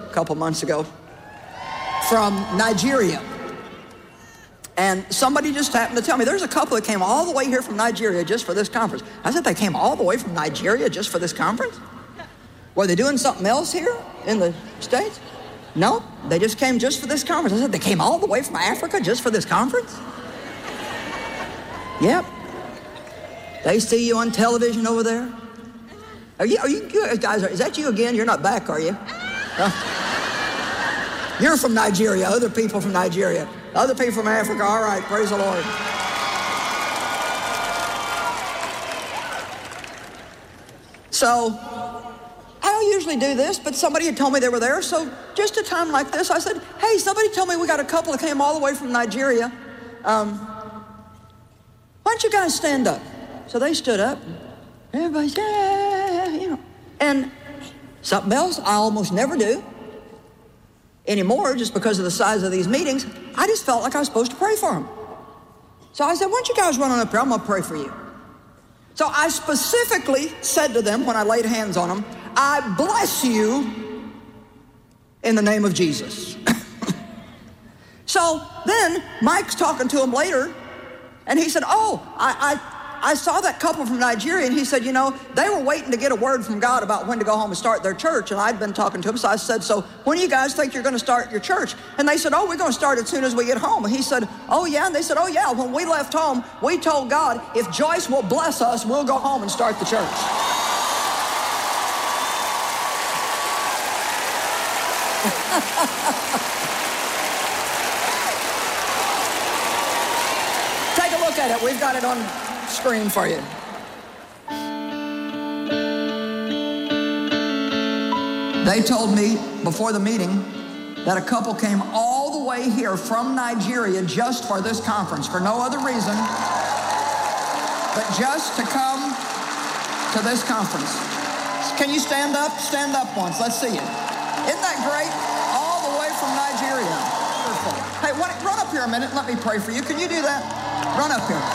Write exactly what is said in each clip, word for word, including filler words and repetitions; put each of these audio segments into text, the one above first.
a couple months ago from Nigeria. And somebody just happened to tell me, there's a couple that came all the way here from Nigeria just for this conference. I said, they came all the way from Nigeria just for this conference? Were they doing something else here in the States? No, they just came just for this conference. I said, they came all the way from Africa just for this conference? Yep. They see you on television over there. Are you, are you guys, is that you again? You're not back, are you? Huh? You're from Nigeria, other people from Nigeria. Other people from Africa, all right, praise the Lord. So, I don't usually do this, but somebody had told me they were there, so just a time like this, I said, hey, somebody told me we got a couple that came all the way from Nigeria. Um, why don't you guys stand up? So they stood up. Everybody said, yeah, you know. And something else I almost never do anymore, just because of the size of these meetings, I just felt like I was supposed to pray for them. So I said, why don't you guys run on up here? I'm going to pray for you. So I specifically said to them when I laid hands on them, I bless you in the name of Jesus. So then Mike's talking to him later, and he said, oh, I, I, I saw that couple from Nigeria, and he said, you know, they were waiting to get a word from God about when to go home and start their church, and I'd been talking to him, so I said, so when do you guys think you're going to start your church? And they said, oh, we're going to start as soon as we get home. And he said, oh, yeah? And they said, oh, yeah, when we left home, we told God, if Joyce will bless us, we'll go home and start the church. Take a look at it. We've got it on screen for you. They told me before the meeting that a couple came all the way here from Nigeria just for this conference, for no other reason but just to come to this conference. Can you stand up? Stand up once. Let's see you. Isn't that great? All the way from Nigeria. Wonderful. Hey, run up here a minute. Let me pray for you. Can you do that? Run up here.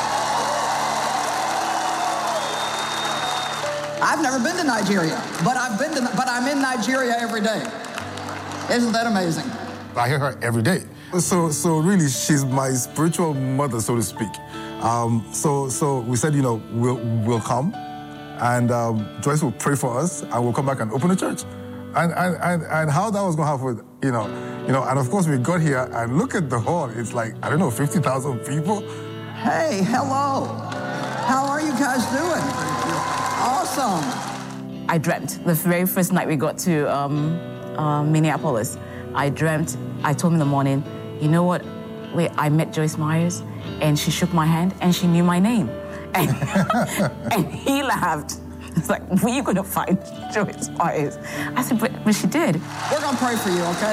I've never been to Nigeria, but I've been to, but I'm in Nigeria every day. Isn't that amazing? I hear her every day. So, so really, she's my spiritual mother, so to speak. Um, so, so we said, you know, we'll we'll come, and um, Joyce will pray for us, and we'll come back and open the church. And and and, and how that was going to happen, you know, you know, and of course we got here and look at the hall. It's like I don't know, fifty thousand people. Hey, hello. How are you guys doing? Awesome. I dreamt the very first night we got to um, uh, Minneapolis. I dreamt, I told him in the morning, you know what? Wait, I met Joyce Myers, and she shook my hand, and she knew my name. And, and he laughed. It's like, where are you going to find Joyce Myers? I said, but, but she did. We're going to pray for you, okay?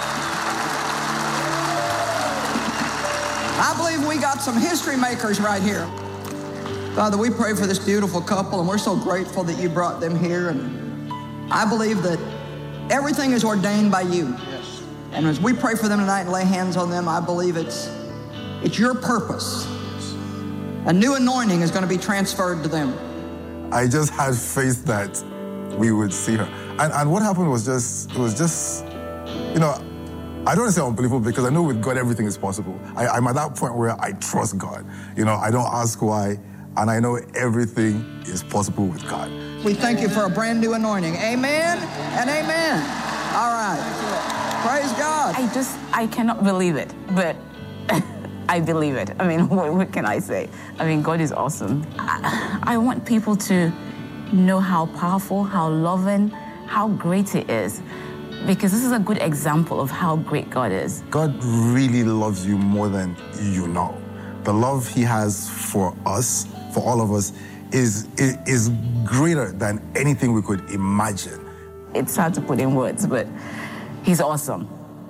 I believe we got some history makers right here. Father, we pray for this beautiful couple, and we're so grateful that you brought them here. And I believe that everything is ordained by you. Yes. And as we pray for them tonight and lay hands on them, I believe it's, it's your purpose. Yes. A new anointing is going to be transferred to them. I just had faith that we would see her. And, and what happened was just, it was just, you know, I don't want to say unbelievable because I know with God everything is possible. I, I'm at that point where I trust God. You know, I don't ask why. And I know everything is possible with God. We thank you for a brand new anointing. Amen and amen. All right. Praise God. I just, I cannot believe it, but I believe it. I mean, what, what can I say? I mean, God is awesome. I, I want people to know how powerful, how loving, how great He is, because this is a good example of how great God is. God really loves you more than you know. The love He has for us, for all of us, is, is, is greater than anything we could imagine. It's hard to put in words, but He's awesome.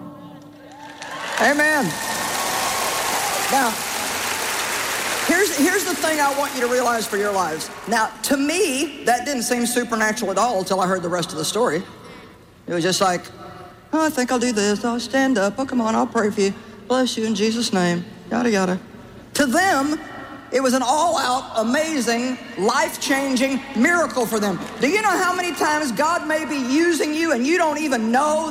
Amen. Now, here's, here's the thing I want you to realize for your lives. Now, to me, that didn't seem supernatural at all until I heard the rest of the story. It was just like, oh, I think I'll do this. I'll stand up. Oh, come on, I'll pray for you. Bless you in Jesus' name. Yada, yada. To them, it was an all-out, amazing, life-changing miracle for them. Do you know how many times God may be using you and you don't even know